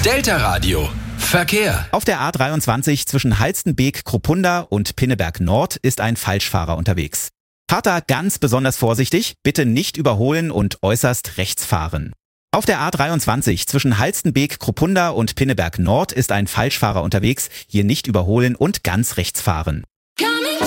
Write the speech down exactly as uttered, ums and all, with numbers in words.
Delta Radio. Verkehr. Auf der A dreiundzwanzig zwischen Halstenbek-Kruppunda und Pinneberg Nord ist ein Falschfahrer unterwegs. Fahrt da ganz besonders vorsichtig, bitte nicht überholen und äußerst rechts fahren. Auf der A dreiundzwanzig zwischen Halstenbek-Kruppunda und Pinneberg Nord ist ein Falschfahrer unterwegs, hier nicht überholen und ganz rechts fahren.